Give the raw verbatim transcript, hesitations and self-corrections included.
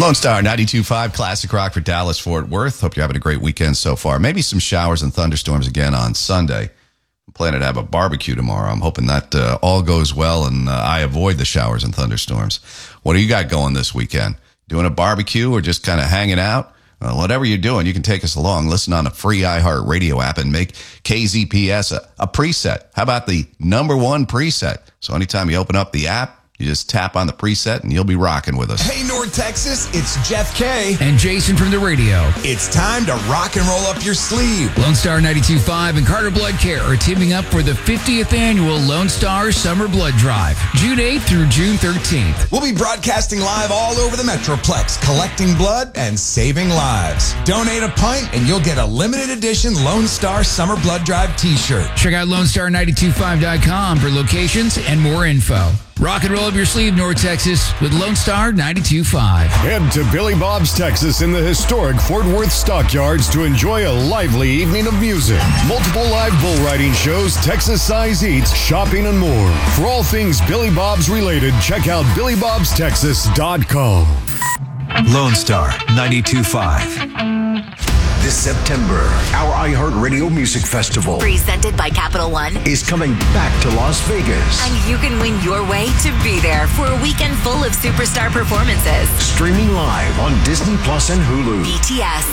Lone Star ninety-two point five Classic Rock for Dallas, Fort Worth. Hope you're having a great weekend so far. Maybe some showers and thunderstorms again on Sunday. I'm planning to have a barbecue tomorrow. I'm hoping that uh, all goes well and uh, I avoid the showers and thunderstorms. What do you got going this weekend? Doing a barbecue or just kind of hanging out? Well, whatever you're doing, you can take us along. Listen on a free iHeartRadio app and make K Z P S a, a preset. How about the number one preset? So anytime you open up the app, you just tap on the preset and you'll be rocking with us. Hey, North Texas, it's Jeff K. And Jason from the radio. It's time to rock and roll up your sleeve. Lone Star ninety-two point five and Carter Blood Care are teaming up for the fiftieth annual Lone Star Summer Blood Drive, June eighth through June thirteenth. We'll be broadcasting live all over the Metroplex, collecting blood and saving lives. Donate a pint and you'll get a limited edition Lone Star Summer Blood Drive t-shirt. Check out Lone Star nine two five dot com for locations and more info. Rock and roll up your sleeve, North Texas, with Lone Star ninety-two point five. Head to Billy Bob's Texas in the historic Fort Worth Stockyards to enjoy a lively evening of music, multiple live bull riding shows, Texas size eats, shopping, and more. For all things Billy Bob's related, check out billy bobs texas dot com. Lone Star ninety-two point five. This September, our iHeartRadio Music Festival, presented by Capital One, is coming back to Las Vegas. And you can win your way to be there for a weekend full of superstar performances. Streaming live on Disney Plus and Hulu. B T S.